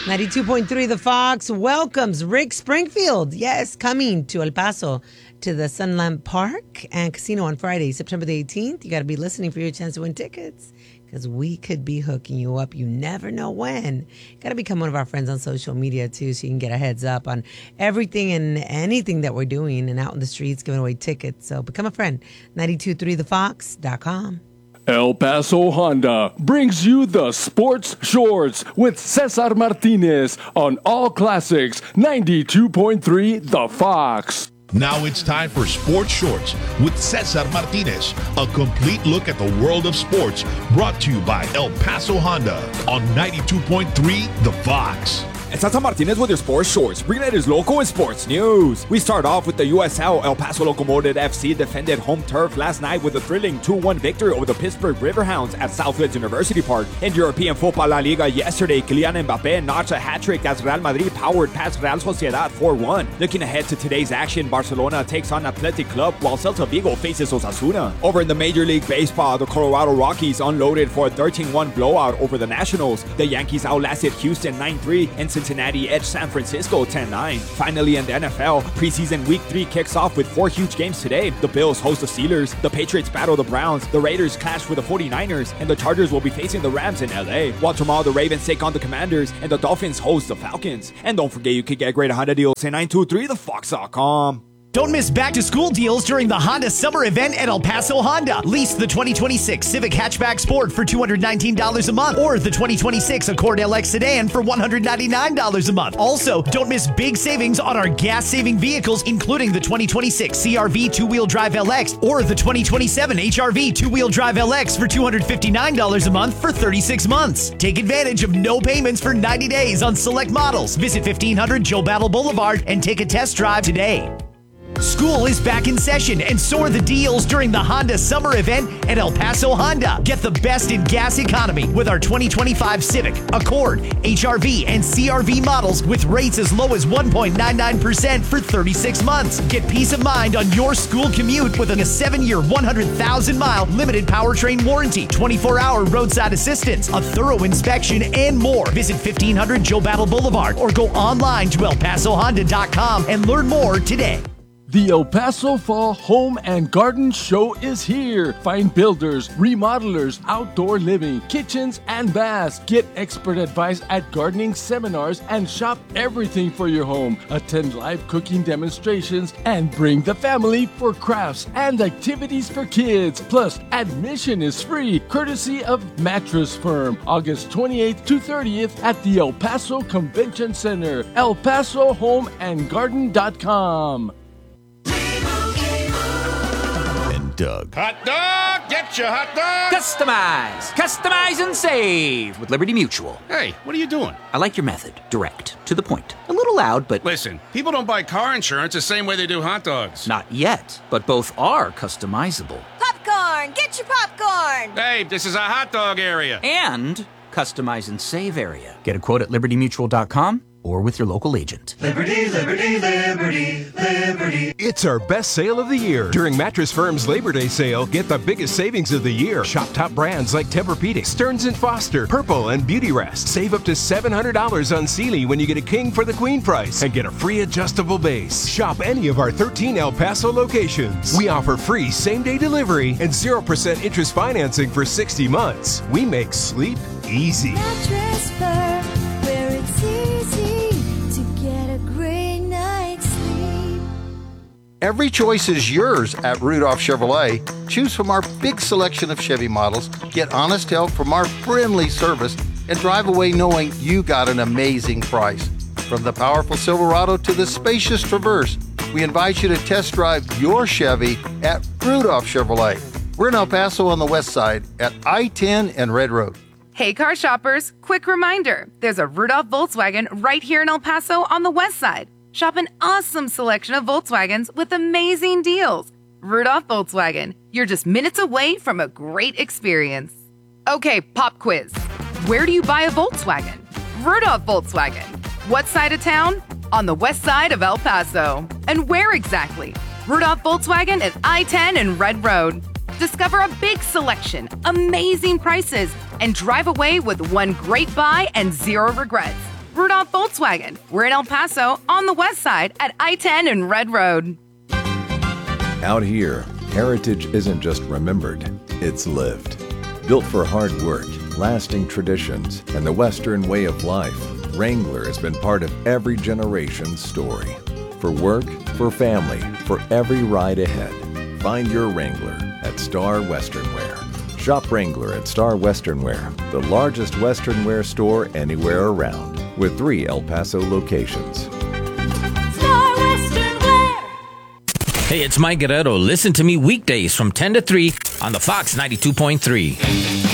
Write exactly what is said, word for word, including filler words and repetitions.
ninety-two point three The Fox welcomes Rick Springfield. Yes, coming to El Paso to the Sunland Park and Casino on Friday, September the eighteenth. You got to be listening for your chance to win tickets because we could be hooking you up. You never know when. Got to become one of our friends on social media, too, so you can get a heads up on everything and anything that we're doing and out in the streets giving away tickets. So become a friend. ninety-two point three the fox dot com. El Paso Honda brings you the Sports Shorts with Cesar Martinez on All Classics ninety-two point three The Fox. Now it's time for Sports Shorts with Cesar Martinez, a complete look at the world of sports brought to you by El Paso Honda on ninety-two point three The Fox. And Cesar Martinez with your Sports Shorts, bringing it as local and sports news. We start off with the U S L. El Paso Locomotive F C defended home turf last night with a thrilling two one victory over the Pittsburgh Riverhounds at Southwest University Park. In European Football La Liga yesterday, Kylian Mbappé notched a hat-trick as Real Madrid powered past Real Sociedad four one. Looking ahead to today's action, Barcelona takes on Athletic Club while Celta Vigo faces Osasuna. Over in the Major League Baseball, the Colorado Rockies unloaded for a thirteen one blowout over the Nationals. The Yankees outlasted Houston nine three and Cincinnati edged San Francisco ten nine. Finally, in the N F L, preseason week three kicks off with four huge games today. The Bills host the Steelers, the Patriots battle the Browns, the Raiders clash with the forty-niners, and the Chargers will be facing the Rams in L A. While tomorrow the Ravens take on the Commanders, and the Dolphins host the Falcons. And don't forget, you can get great Honda deals at nine two three the fox dot com. Don't miss back-to-school deals during the Honda Summer Event at El Paso Honda. Lease the twenty twenty-six Civic Hatchback Sport for two hundred nineteen dollars a month or the twenty twenty-six Accord L X Sedan for one hundred ninety-nine dollars a month. Also, don't miss big savings on our gas-saving vehicles, including the twenty twenty-six C R V two-wheel drive L X or the twenty twenty-seven H R V two-wheel drive L X for two hundred fifty-nine dollars a month for thirty-six months. Take advantage of no payments for ninety days on select models. Visit fifteen hundred Joe Battle Boulevard and take a test drive today. School is back in session, and so are the deals during the Honda Summer Event at El Paso Honda. Get the best in gas economy with our twenty twenty-five Civic, Accord, H R V, and C R V models with rates as low as one point nine nine percent for thirty-six months. Get peace of mind on your school commute with a seven-year, one hundred thousand mile limited powertrain warranty, twenty-four hour roadside assistance, a thorough inspection, and more. Visit fifteen hundred Joe Battle Boulevard or go online to el paso honda dot com and learn more today. The El Paso Fall Home and Garden Show is here. Find builders, remodelers, outdoor living, kitchens, and baths. Get expert advice at gardening seminars and shop everything for your home. Attend live cooking demonstrations and bring the family for crafts and activities for kids. Plus, admission is free, courtesy of Mattress Firm. August twenty-eighth to thirtieth at the El Paso Convention Center. el paso home and garden dot com. Doug. Hot dog! Get your hot dog! Customize! Customize and save with Liberty Mutual. Hey, what are you doing? I like your method. Direct. To the point. A little loud, but... Listen, people don't buy car insurance the same way they do hot dogs. Not yet, but both are customizable. Popcorn! Get your popcorn! Hey, this is a hot dog area. And customize and save area. Get a quote at liberty mutual dot com or with your local agent. Liberty, Liberty, Liberty, Liberty. It's our best sale of the year. During Mattress Firm's Labor Day sale, get the biggest savings of the year. Shop top brands like Tempur-Pedic, Stearns and Foster, Purple, and Beautyrest. Save up to seven hundred dollars on Sealy when you get a king for the queen price and get a free adjustable base. Shop any of our thirteen El Paso locations. We offer free same-day delivery and zero percent interest financing for sixty months. We make sleep easy. Mattress Firm, where it's easy to get a great night's sleep. Every choice is yours at Rudolph Chevrolet. Choose from our big selection of Chevy models, get honest help from our friendly service, and drive away knowing you got an amazing price. From the powerful Silverado to the spacious Traverse, we invite you to test drive your Chevy at Rudolph Chevrolet. We're in El Paso on the west side at I ten and Red Road. Hey car shoppers, quick reminder, there's a Rudolph Volkswagen right here in El Paso on the west side. Shop an awesome selection of Volkswagens with amazing deals. Rudolph Volkswagen, you're just minutes away from a great experience. Okay, pop quiz. Where do you buy a Volkswagen? Rudolph Volkswagen. What side of town? On the west side of El Paso. And where exactly? Rudolph Volkswagen at I ten and Red Road. Discover a big selection, amazing prices, and drive away with one great buy and zero regrets. Rudolph Volkswagen. We're in El Paso on the west side at I ten and Red Road. Out here, heritage isn't just remembered, it's lived. Built for hard work, lasting traditions, and the Western way of life, Wrangler has been part of every generation's story. For work, for family, for every ride ahead. Find your Wrangler at Star Western Wear. Shop Wrangler at Star Western Wear, the largest Western wear store anywhere around, with three El Paso locations. Star Western Wear. Hey, it's Mike Guerrero. Listen to me weekdays from ten to three on the Fox ninety-two point three.